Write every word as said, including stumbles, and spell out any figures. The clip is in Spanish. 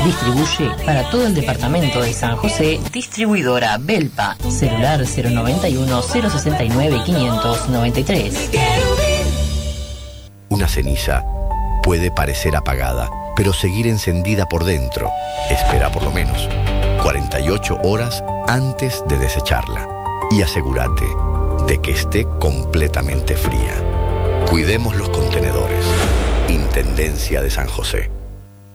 Distribuye para todo el departamento de San José Distribuidora Belpa. Celular cero noventa y uno, cero sesenta y nueve, quinientos noventa y tres. Una ceniza puede parecer apagada, pero seguir encendida por dentro. Espera por lo menos cuarenta y ocho horas antes de desecharla y asegúrate de que esté completamente fría. Cuidemos los contenedores. Intendencia de San José.